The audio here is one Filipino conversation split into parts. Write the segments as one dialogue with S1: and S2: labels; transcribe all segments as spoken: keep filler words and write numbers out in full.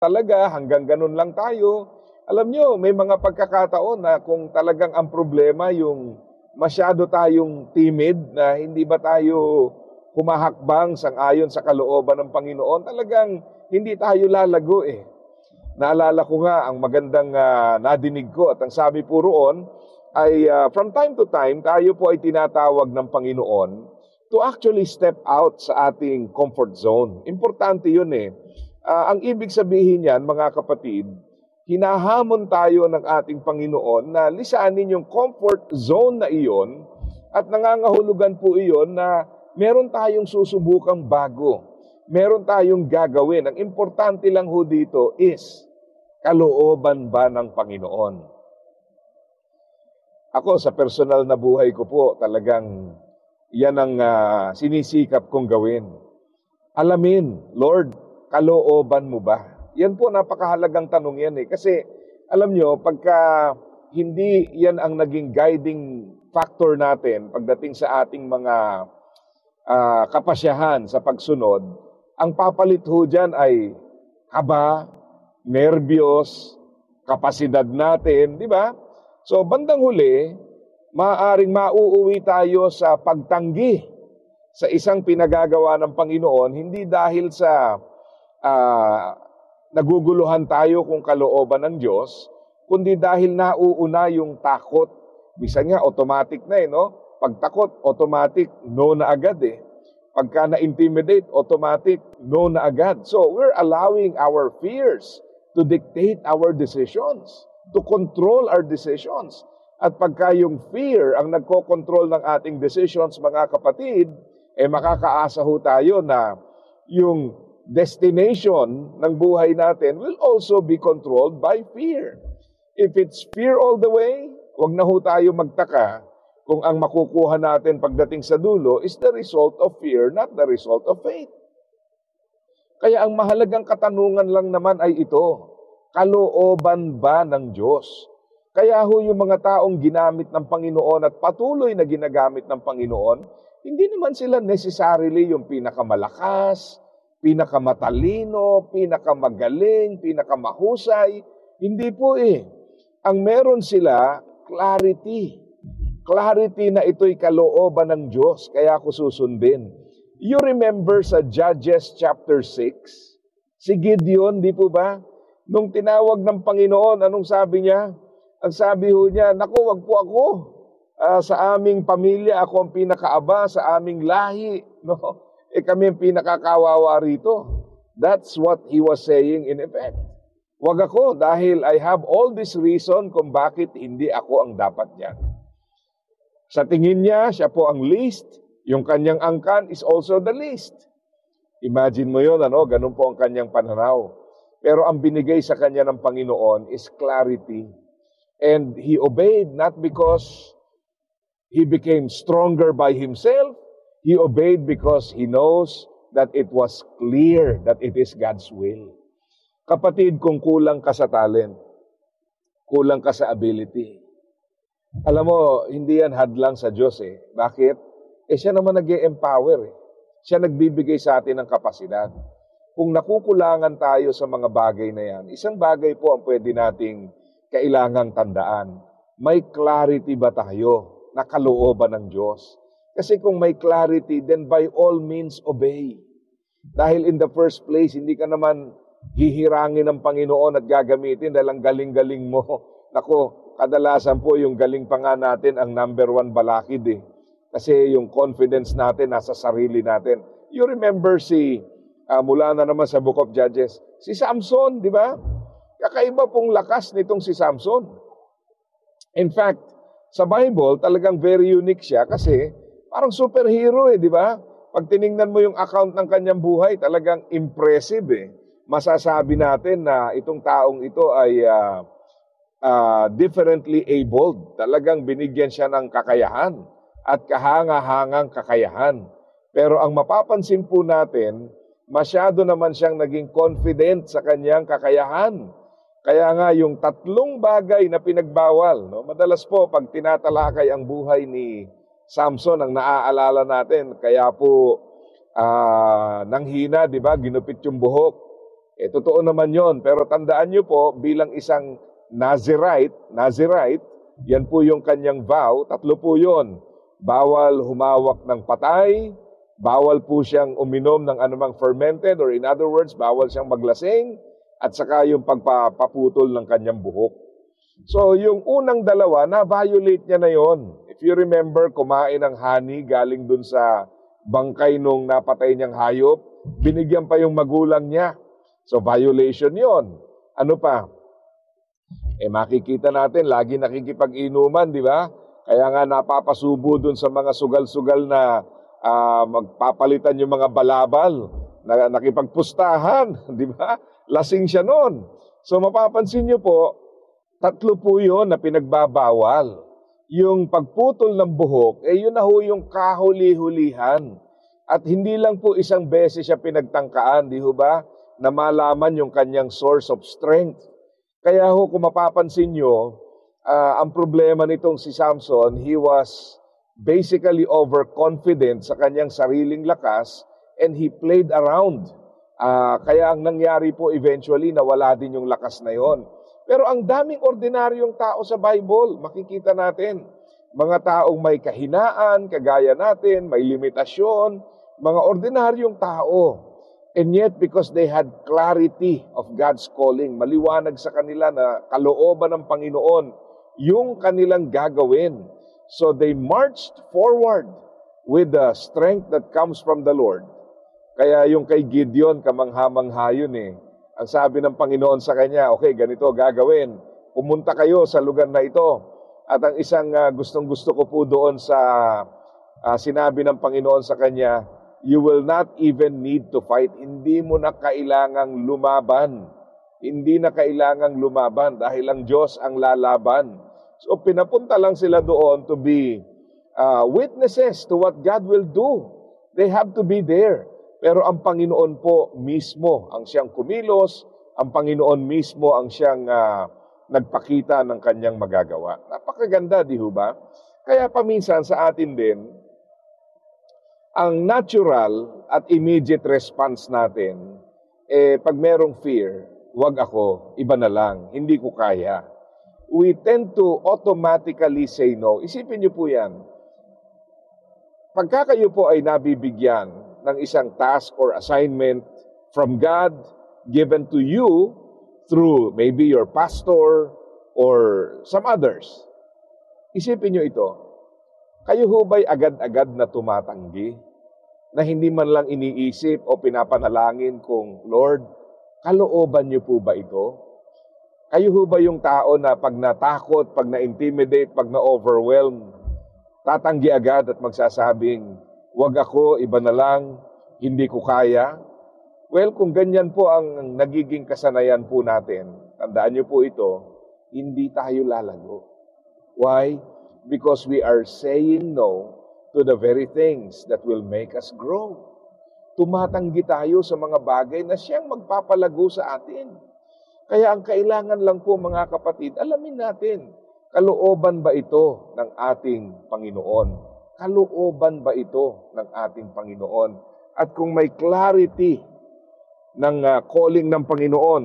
S1: talaga, hanggang ganun lang tayo. Alam nyo, may mga pagkakataon na kung talagang ang problema yung masyado tayong timid, na hindi ba tayo humahakbang sang-ayon sa kalooban ng Panginoon, talagang hindi tayo lalago eh. Naalala ko nga ang magandang uh, nadinig ko, at ang sabi po roon ay uh, from time to time, tayo po ay tinatawag ng Panginoon to actually step out sa ating comfort zone. Importante yun eh. Uh, ang ibig sabihin yan, mga kapatid, hinahamon tayo ng ating Panginoon na lisanin yung comfort zone na iyon, at nangangahulugan po iyon na meron tayong susubukang bago. Meron tayong gagawin. Ang importante lang ho dito is, kalooban ba ng Panginoon? Ako, sa personal na buhay ko po, talagang yan ang uh, sinisikap kong gawin. Alamin, Lord, kalooban mo ba? Yan po, napakahalagang tanong yan eh. Kasi, alam nyo, pagka hindi yan ang naging guiding factor natin pagdating sa ating mga uh, kapasyahan sa pagsunod, ang papalit ho dyan ay kaba, nervyos, kapasidad natin, di ba? So, bandang huli, maaaring mauuwi tayo sa pagtanggi sa isang pinagagawa ng Panginoon, hindi dahil sa uh, naguguluhan tayo kung kalooban ng Diyos, kundi dahil nauuna yung takot. Bisan nga, automatic na eh, no? Pag takot, automatic, no na agad eh. Pagka na-intimidate, automatic, no na agad. So, we're allowing our fears to dictate our decisions, to control our decisions. At pagka yung fear ang nagko-control ng ating decisions, mga kapatid, eh makakaasa ho tayo na yung destination ng buhay natin will also be controlled by fear. If it's fear all the way, wag na ho tayo magtaka kung ang makukuha natin pagdating sa dulo is the result of fear, not the result of faith. Kaya ang mahalagang katanungan lang naman ay ito, kalooban ba ng Diyos? Kaya ho yung mga taong ginamit ng Panginoon at patuloy na ginagamit ng Panginoon, hindi naman sila necessarily yung pinakamalakas, pinakamatalino, pinakamagaling, pinakamahusay. Hindi po eh. Ang meron sila, clarity. Clarity na ito'y kalooban ng Diyos, kaya ako susundin. You remember sa Judges chapter six, si Gideon, di po ba? Nung tinawag ng Panginoon, anong sabi niya? Ang sabi ho niya, naku, wag po ako. Uh, sa aming pamilya, ako ang pinakaaba, sa aming lahi. No? Eh kami ang pinakakawawa rito. That's what he was saying in effect. Wag ako dahil I have all this reason kung bakit hindi ako ang dapat niyan. Sa tingin niya, siya po ang least. Yung kanyang angkan is also the least. Imagine mo yun, ano? Ganun po ang kanyang pananaw. Pero ang binigay sa kanya ng Panginoon is clarity. And he obeyed not because he became stronger by himself. He obeyed because he knows that it was clear that it is God's will. Kapatid, kung kulang ka sa talent, kulang ka sa ability, alam mo, hindi yan hadlang sa Diyos eh. Bakit? Eh siya naman nag-e-empower eh. Siya nagbibigay sa atin ng kapasidad. Kung nakukulangan tayo sa mga bagay na yan, isang bagay po ang pwede nating kailangang tandaan. May clarity ba tayo na kalooban ng Diyos? Kasi kung may clarity, then by all means obey. Dahil in the first place, hindi ka naman hihirangin ng Panginoon at gagamitin dahil ang galing-galing mo. Nako, kadalasan po yung galing pa nga natin ang number one balakid eh. Kasi yung confidence natin nasa sarili natin. You remember si, uh, mula na naman sa Book of Judges, si Samson, di ba? Kakaiba pong lakas nitong si Samson. In fact, sa Bible, talagang very unique siya kasi parang superhero eh, di ba? Pag tiningnan mo yung account ng kanyang buhay, talagang impressive eh. Masasabi natin na itong taong ito ay uh, uh, differently abled. Talagang binigyan siya ng kakayahan at kahanga-hangang kakayahan. Pero ang mapapansin po natin, masyado naman siyang naging confident sa kanyang kakayahan. Kaya nga yung tatlong bagay na pinagbawal, no? Madalas po pag tinatalakay ang buhay ni Samson, ang naaalala natin, kaya po uh, nanghina, di ba? Ginupit yung buhok. Eh, totoo naman yon. Pero tandaan nyo po, bilang isang Nazirite, Nazirite, yan po yung kanyang vow, tatlo po yon. Bawal humawak ng patay, bawal po siyang uminom ng anumang fermented, or in other words, bawal siyang maglasing, at saka yung pagpaputol ng kanyang buhok. So, yung unang dalawa, na-violate niya na yon. If you remember, kumain ng honey galing dun sa bangkay nung napatay niyang hayop, binigyan pa yung magulang niya. So, violation yon. Ano pa? Eh, makikita natin, lagi nakikipag-inuman, di ba? Kaya nga napapasubo dun sa mga sugal-sugal na uh, magpapalitan yung mga balabal, na nakipagpustahan, di ba? Lasing siya noon. So, mapapansin niyo po, tatlo po yun na pinagbabawal. Yung pagputol ng buhok, eh yun na ho yung kahuli-hulihan. At hindi lang po isang beses siya pinagtangkaan, di ho ba? Na malaman yung kanyang source of strength. Kaya ho, kung mapapansin nyo, uh, ang problema nitong si Samson, he was basically overconfident sa kanyang sariling lakas and he played around. Uh, kaya ang nangyari po eventually, nawala din yung lakas na yon. Pero ang daming ordinaryong tao sa Bible, makikita natin. Mga taong may kahinaan, kagaya natin, may limitasyon, mga ordinaryong tao. And yet, because they had clarity of God's calling, maliwanag sa kanila na kalooban ng Panginoon, yung kanilang gagawin. So they marched forward with the strength that comes from the Lord. Kaya yung kay Gideon, kamangha-mangha yun eh. Ang sabi ng Panginoon sa kanya, okay, ganito gagawin. Pumunta kayo sa lugar na ito. At ang isang uh, gustong-gusto ko po doon sa uh, sinabi ng Panginoon sa kanya, you will not even need to fight. Hindi mo na kailangang lumaban. Hindi na kailangang lumaban dahil ang Diyos ang lalaban. So pinapunta lang sila doon to be uh, witnesses to what God will do. They have to be there. Pero ang Panginoon po mismo ang siyang kumilos, ang Panginoon mismo ang siyang uh, nagpakita ng kanyang magagawa. Napakaganda, di ho ba? Kaya paminsan sa atin din, ang natural at immediate response natin, eh, pag merong fear, wag ako, iba na lang, hindi ko kaya. We tend to automatically say no. Isipin niyo po yan. Pagka kayo po ay nabibigyan ng isang task or assignment from God given to you through maybe your pastor or some others, isipin niyo ito. Kayo ho ba'y agad-agad na tumatanggi? Na hindi man lang iniisip o pinapanalangin kung, Lord, kalooban niyo po ba ito? Kayo ho ba yung tao na pag natakot, pag na-intimidate, pag na-overwhelm, tatanggi agad at magsasabing, wag ako, iba na lang, hindi ko kaya? Well, kung ganyan po ang nagiging kasanayan po natin, tandaan niyo po ito, hindi tayo lalago. Why? Because we are saying no to the very things that will make us grow. Tumatanggi tayo sa mga bagay na siyang magpapalago sa atin. Kaya ang kailangan lang po mga kapatid, alamin natin, kalooban ba ito ng ating Panginoon? Kalooban ba ito ng ating Panginoon? At kung may clarity ng uh, calling ng Panginoon,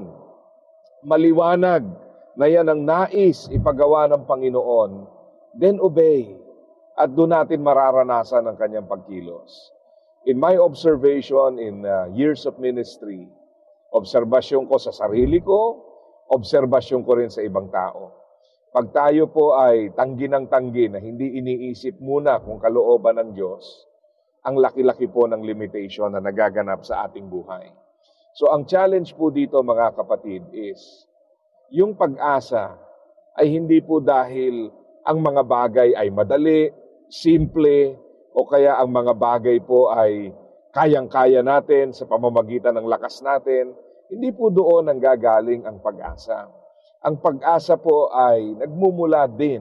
S1: maliwanag na yan ang nais ipagawa ng Panginoon, then obey. At doon natin mararanasan ang kanyang pagkilos. In my observation in uh, years of ministry, obserbasyon ko sa sarili ko, obserbasyon ko rin sa ibang tao. Pag tayo po ay tanggi ng tanggi na hindi iniisip muna kung kalooban ng Diyos, ang laki-laki po ng limitation na nagaganap sa ating buhay. So ang challenge po dito mga kapatid is, yung pag-asa ay hindi po dahil ang mga bagay ay madali, simple, o kaya ang mga bagay po ay kayang-kaya natin sa pamamagitan ng lakas natin. Hindi po doon ang gagaling ang pag-asa. Ang pag-asa po ay nagmumula din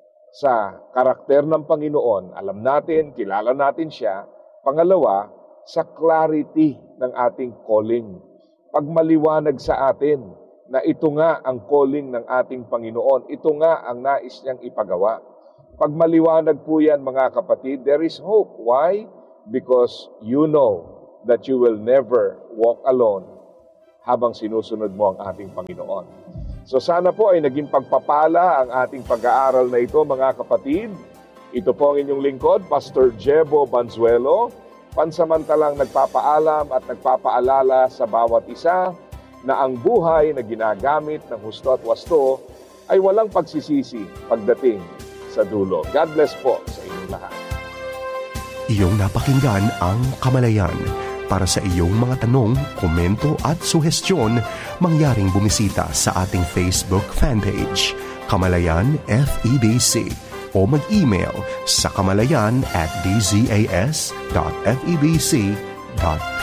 S1: sa karakter ng Panginoon. Alam natin, kilala natin siya. Pangalawa, sa clarity ng ating calling. Pag maliwanag sa atin na ito nga ang calling ng ating Panginoon, ito nga ang nais niyang ipagawa. Pag maliwanag po yan mga kapatid, there is hope. Why? Because you know that you will never walk alone. habang sinusunod mo ang ating Panginoon. So sana po ay naging pagpapala ang ating pag-aaral na ito, mga kapatid. Ito po ang inyong lingkod, Pastor Jebo Banzuelo, pansamantalang nagpapaalam at nagpapaalala sa bawat isa na ang buhay na ginagamit ng husto at wasto ay walang pagsisisi pagdating sa dulo. God bless po sa inyong lahat.
S2: Iyong napakinggan ang Kamalayan. Para sa iyong mga tanong, komento at suhestyon, mangyaring bumisita sa ating Facebook fanpage, Kamalayan F E B C, o mag-email sa kamalayan at d z a s dot f e b c dot